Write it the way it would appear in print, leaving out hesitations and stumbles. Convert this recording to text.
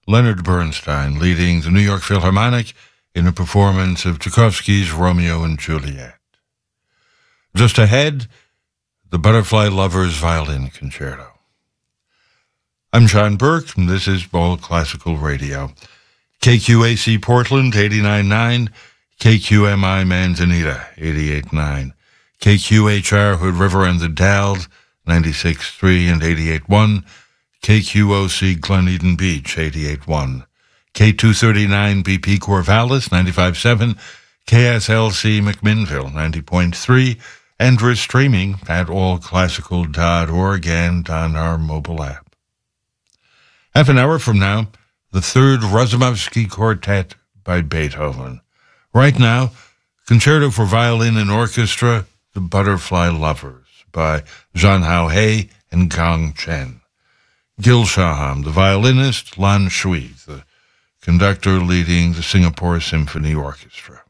Leonard Bernstein leading the New York Philharmonic in a performance of Tchaikovsky's Romeo and Juliet. Just ahead, the Butterfly Lovers Violin Concerto. I'm John Burke, and this is All Classical Radio. KQAC Portland, 89.9, KQMI Manzanita, 88.9, KQHR Hood River and the Dalles, 96.3 and 88.1, KQOC Glen Eden Beach, 88.1, K239 BP Corvallis, 95.7, KSLC McMinnville, 90.3, and we're streaming at allclassical.org and on our mobile app. Half an hour from now, the third Razumovsky Quartet by Beethoven. Right now, Concerto for Violin and Orchestra, The Butterfly Lovers by Zhan Hao He and Gang Chen. Gil Shaham, the violinist, Lan Shui, the conductor leading the Singapore Symphony Orchestra.